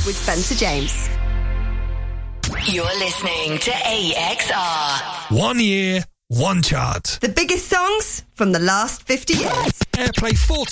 with Spencer James. You're listening to AXR. 1 year, one chart. The biggest songs from the last 50 years. Airplay 14